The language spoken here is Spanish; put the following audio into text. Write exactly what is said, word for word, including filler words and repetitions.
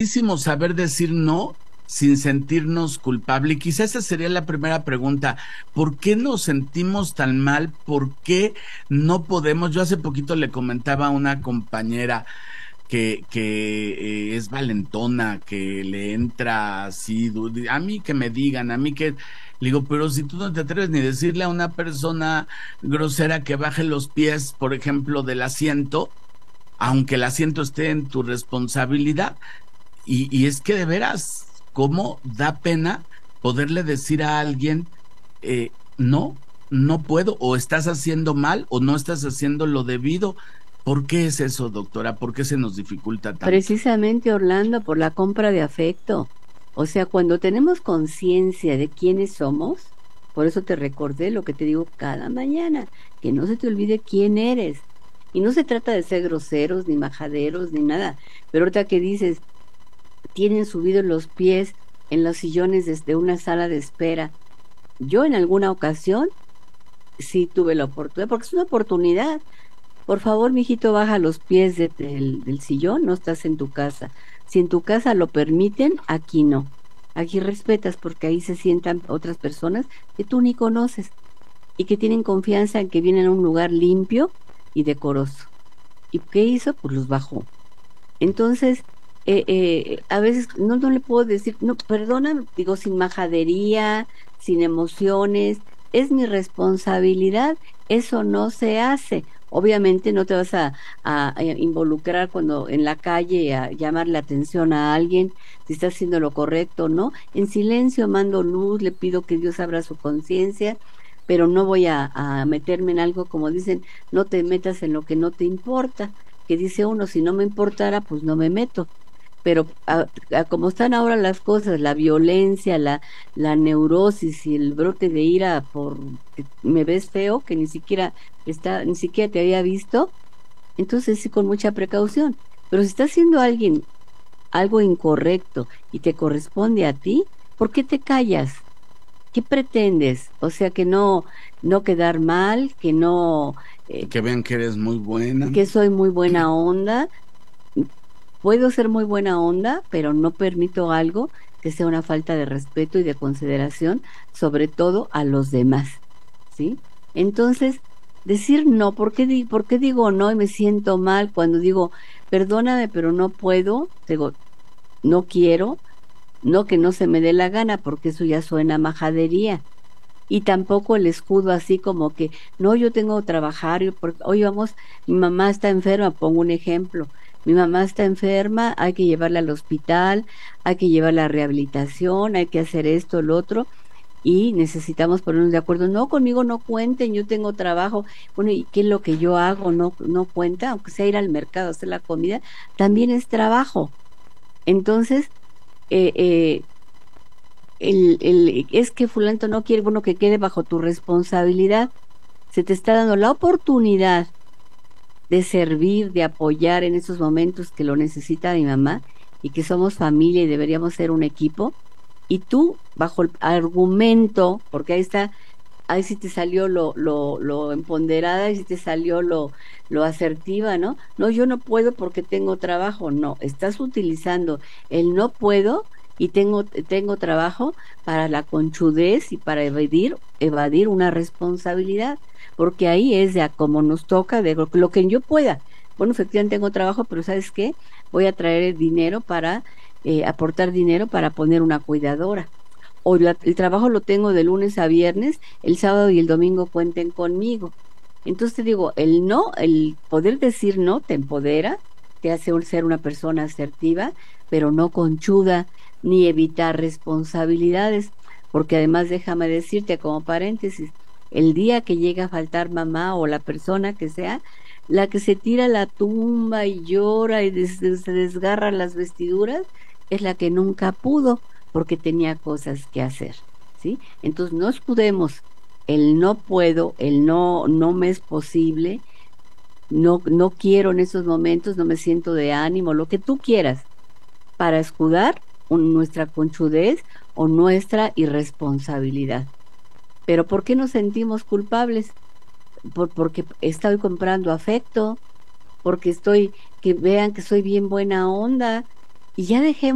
importantísimo saber decir no sin sentirnos culpable. Y quizás esa sería la primera pregunta. ¿Por qué nos sentimos tan mal? ¿Por qué no podemos? Yo hace poquito le comentaba a una compañera que, que eh, es valentona, que le entra así, du- a mí que me digan, a mí que, le digo, pero si tú no te atreves ni decirle a una persona grosera que baje los pies, por ejemplo, del asiento, aunque el asiento esté en tu responsabilidad, y, y es que de veras, ¿cómo da pena poderle decir a alguien, eh, no, no puedo, o estás haciendo mal, o no estás haciendo lo debido? ¿Por qué es eso, doctora? ¿Por qué se nos dificulta tanto? Precisamente, Orlando, por la compra de afecto. O sea, cuando tenemos conciencia de quiénes somos, por eso te recordé lo que te digo cada mañana, que no se te olvide quién eres. Y no se trata de ser groseros, ni majaderos, ni nada. Pero ahorita que dices, tienen subidos los pies en los sillones desde una sala de espera. Yo en alguna ocasión sí tuve la oportunidad, porque es una oportunidad. Por favor, mijito, baja los pies de- del, del sillón, no estás en tu casa. Si en tu casa lo permiten, aquí no. Aquí respetas porque ahí se sientan otras personas que tú ni conoces y que tienen confianza en que vienen a un lugar limpio y decoroso. ¿Y qué hizo? Pues los bajó. Entonces, eh, eh, a veces no, no le puedo decir, no, perdona, digo, sin majadería, sin emociones, es mi responsabilidad, eso no se hace. Obviamente no te vas a, a- a involucrar cuando en la calle a llamar la atención a alguien, si está haciendo lo correcto, ¿no? En silencio mando luz, le pido que Dios abra su conciencia, pero no voy a, a meterme en algo como dicen, no te metas en lo que no te importa, que dice uno, si no me importara, pues no me meto. Pero a- a como están ahora las cosas, la violencia, la, la neurosis y el brote de ira por que me ves feo, que ni siquiera está, ni siquiera te había visto, entonces sí con mucha precaución. Pero si está haciendo alguien algo incorrecto y te corresponde a ti, ¿por qué te callas? ¿Qué pretendes? O sea, que no, no quedar mal, que no, eh, Que vean que eres muy buena. que soy muy buena onda. Puedo ser muy buena onda, pero no permito algo que sea una falta de respeto y de consideración, sobre todo a los demás, ¿sí? Entonces, decir no, ¿por qué, di- por qué digo no y me siento mal cuando digo, perdóname, pero no puedo, digo, no quiero, no que no se me dé la gana, porque eso ya suena a majadería. Y tampoco el escudo así como que, no, yo tengo que trabajar, yo porque, oye, vamos, mi mamá está enferma, pongo un ejemplo, mi mamá está enferma, hay que llevarla al hospital, hay que llevarla a rehabilitación, hay que hacer esto, lo otro, y necesitamos ponernos de acuerdo. No, conmigo no cuenten, yo tengo trabajo. Bueno, ¿y qué es lo que yo hago? No, no cuenta, aunque sea ir al mercado a hacer la comida, también es trabajo. Entonces, eh, eh, el, el, es que fulano no quiere, bueno, que quede bajo tu responsabilidad. Se te está dando la oportunidad de servir, de apoyar en esos momentos que lo necesita mi mamá y que somos familia y deberíamos ser un equipo. Y tú, bajo el argumento, porque ahí está, ahí sí te salió lo, lo, lo empoderada, ahí sí te salió lo, lo asertiva, ¿no? No, yo no puedo porque tengo trabajo. No, estás utilizando el no puedo y tengo, tengo trabajo para la conchudez y para evadir, evadir una responsabilidad, porque ahí es de a como nos toca, de lo, lo que yo pueda. Bueno, efectivamente tengo trabajo, pero ¿sabes qué? Voy a traer el dinero para eh, aportar dinero para poner una cuidadora o la- el trabajo lo tengo de lunes a viernes, el sábado y el domingo cuenten conmigo. Entonces te digo, el no, el poder decir no te empodera, te hace un- ser una persona asertiva, pero no conchuda, ni evitar responsabilidades, porque además déjame decirte como paréntesis, el día que llega a faltar mamá o la persona que sea, la que se tira a la tumba y llora y des- des- se desgarra las vestiduras, es la que nunca pudo porque tenía cosas que hacer, ¿sí? Entonces no escudemos el no puedo, el no, no me es posible, no, no quiero en esos momentos, no me siento de ánimo, lo que tú quieras, para escudar un- nuestra conchudez o nuestra irresponsabilidad. Pero ¿por qué nos sentimos culpables? Por, porque estoy comprando afecto, porque estoy, que vean que soy bien buena onda, y ya dejé